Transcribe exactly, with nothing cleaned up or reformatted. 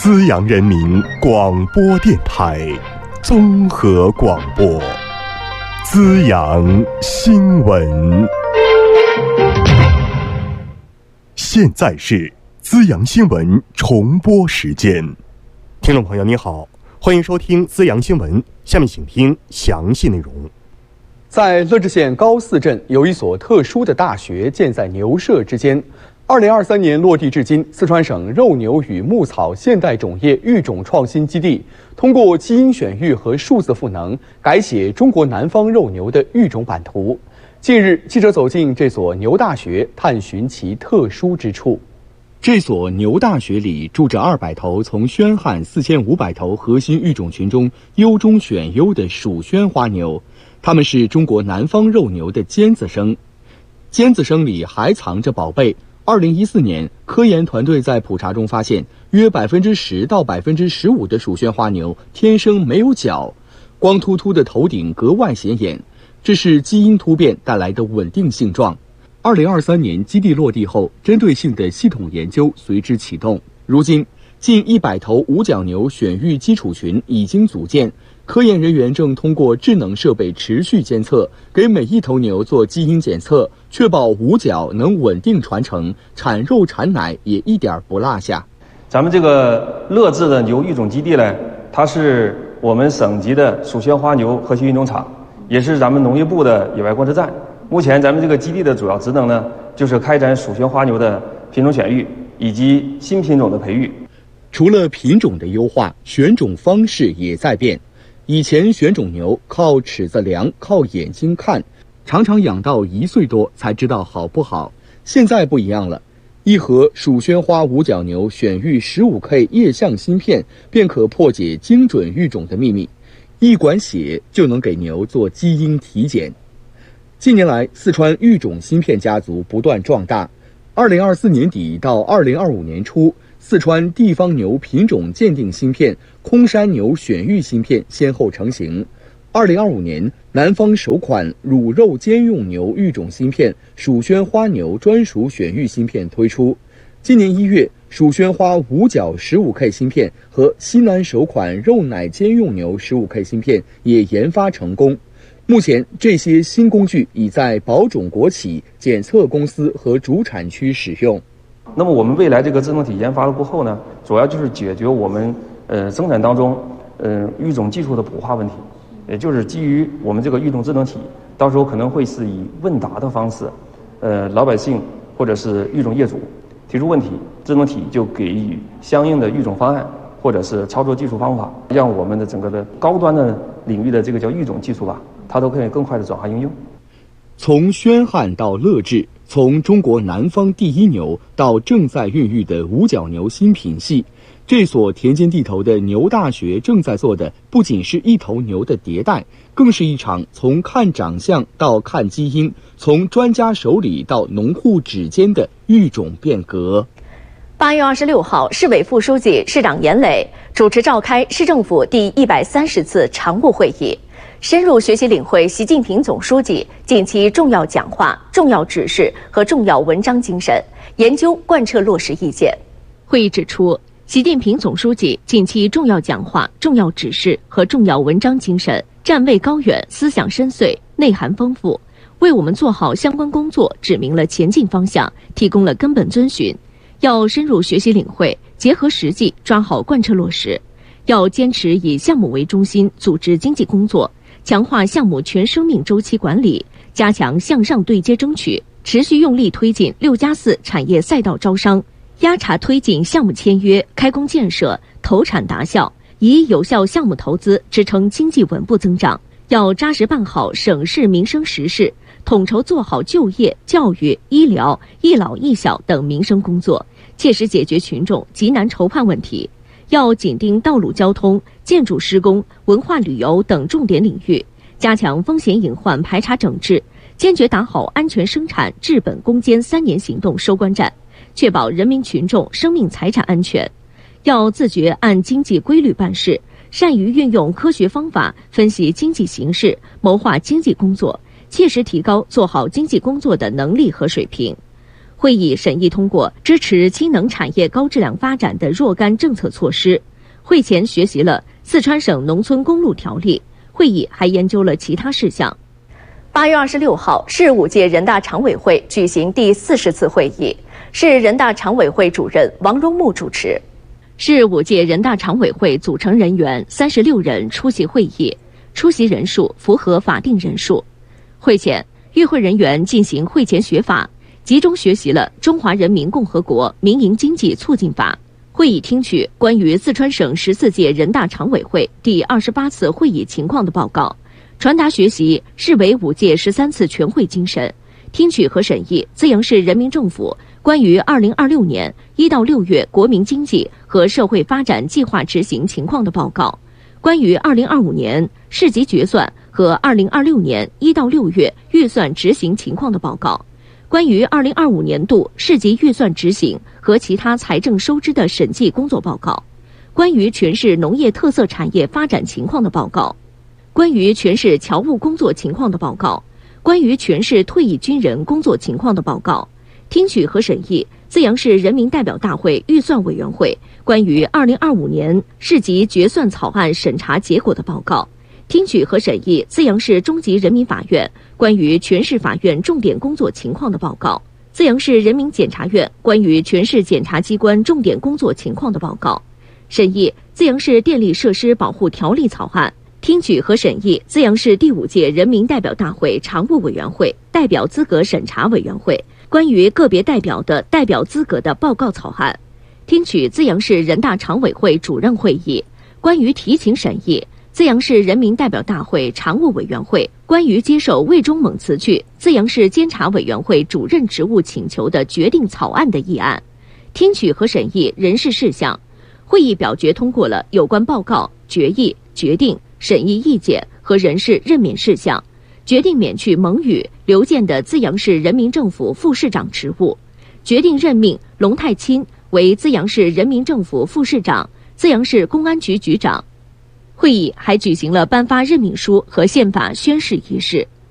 资阳人民广播电台综合广播，资阳新闻。现在是资阳新闻重播时间。听众朋友你好，欢迎收听资阳新闻，下面请听详细内容。 在乐至县高泗镇有一所特殊的大学建在牛舍之间。二零二三年落地至今，四川省肉牛与牧草现代种业育种创新基地通过基因选育和数字赋能，改写中国南方肉牛的育种版图。近日，记者走进这所牛大学，探寻其特殊之处。 这所牛大学里住着二百头从宣汉四千五百头核心育种群中优中选优的蜀宣花牛，它们是中国南方肉牛的尖子生。尖子生里还藏着宝贝。二零一四年，科研团队在普查中发现，约百分之十到百分之十五的蜀宣花牛天生没有角，光秃秃的头顶格外显眼，这是基因突变带来的稳定性状。二零二三年基地落地后，针对性的系统研究随之启动。如今，近一百头五角牛选育基础群已经组建，科研人员正通过智能设备持续监测，给每一头牛做基因检测，确保五角能稳定传承，产肉产奶也一点不落下。 咱们这个乐至的牛育种基地呢，它是我们省级的蜀宣花牛核心育种场，也是咱们农业部的野外观测站。目前咱们这个基地的主要职能呢，就是开展蜀宣花牛的品种选育以及新品种的培育。 除了品种的优化，选种方式也在变。以前选种牛靠尺子量，靠眼睛看，常常养到一岁多才知道好不好。现在不一样了，一盒蜀宣花五角牛选育 十五K 液相芯片，便可破解精准育种的秘密。一管血就能给牛做基因体检。近年来，四川育种芯片家族不断壮大。二零二四年底到二零二五年初，四川地方牛品种鉴定芯片、空山牛选育芯片先后成型。二零二五年，南方首款乳肉兼用牛育种芯片蜀宣花牛专属选育芯片推出。今年一月，蜀宣花五角 十五K 芯片和西南首款肉奶兼用牛 十五K 芯片也研发成功。目前，这些新工具已在保种国企、检测公司和主产区使用。 那么我们未来这个自动体研发了过后呢，主要就是解决我们呃生产当中呃育种技术的普化问题，也就是基于我们这个育种智能体，到时候可能会是以问答的方式，呃老百姓或者是育种业主提出问题，智能体就给予相应的育种方案或者是操作技术方法，让我们的整个的高端的领域的这个叫育种技术吧，它都可以更快的转化应用。 从宣汉到乐至，从中国南方第一牛到正在孕育的五角牛新品系，这所田间地头的牛大学正在做的不仅是一头牛的迭代，更是一场从看长相到看基因，从专家手里到农户指尖的育种变革。 八月二十六号，市委副书记、市长严磊主持召开市政府第一百三十次常务会议，深入学习领会习近平总书记近期重要讲话、重要指示和重要文章精神，研究贯彻落实意见。会议指出，习近平总书记近期重要讲话、重要指示和重要文章精神站位高远、思想深邃、内涵丰富，为我们做好相关工作指明了前进方向，提供了根本遵循。要深入学习领会，结合实际抓好贯彻落实。要坚持以项目为中心组织经济工作，强化项目全生命周期管理，加强向上对接争取，持续用力推进六加四产业赛道招商，压查推进项目签约、开工建设、投产达效，以有效项目投资支撑经济稳步增长。要扎实办好省市民生实事，统筹做好就业、教育、医疗、一老一小等民生工作，切实解决群众急难愁盼问题。要紧盯道路交通、建筑施工、文化旅游等重点领域，加强风险隐患排查整治，坚决打好安全生产治本攻坚三年行动收官战，确保人民群众生命财产安全。要自觉按经济规律办事，善于运用科学方法分析经济形势，谋划经济工作，切实提高做好经济工作的能力和水平。 会议审议通过支持氢能产业高质量发展的若干政策措施。会前学习了《四川省农村公路条例》，会议还研究了其他事项。八月二十六号，市五届人大常委会举行第四十次会议，市人大常委会主任王荣木主持。市五届人大常委会组成人员三十六人出席会议，出席人数符合法定人数。会前，与会人员进行会前学法，集中学习了《中华人民共和国民营经济促进法》。会议听取关于四川省十四届人大常委会第二十八次会议情况的报告，传达学习市委五届十三次全会精神，听取和审议资阳市人民政府关于二零二六年一到六月国民经济和社会发展计划执行情况的报告，关于二零二五年市级决算和二零二六年一到六月预算执行情况的报告，关于二零二五年度市级预算执行和其他财政收支的审计工作报告，关于全市农业特色产业发展情况的报告，关于全市侨务工作情况的报告，关于全市退役军人工作情况的报告，听取和审议资阳市人民代表大会预算委员会关于二零二五年市级决算草案审查结果的报告，听取和审议资阳市中级人民法院关于全市法院重点工作情况的报告，资阳市人民检察院关于全市检察机关重点工作情况的报告，审议资阳市电力设施保护条例草案，听取和审议资阳市第五届人民代表大会常务委员会代表资格审查委员会关于个别代表的代表资格的报告草案，听取资阳市人大常委会主任会议关于提请审议资阳市人民代表大会常务委员会关于接受魏忠猛辞去资阳市监察委员会主任职务请求的决定草案的议案，听取和审议人事事项。会议表决通过了有关报告、决议、决定、审议意见和人事任免事项，决定免去蒙宇、刘健的资阳市人民政府副市长职务，决定任命龙太钦为资阳市人民政府副市长、资阳市公安局局长。会议还举行了颁发任命书和宪法宣誓仪式。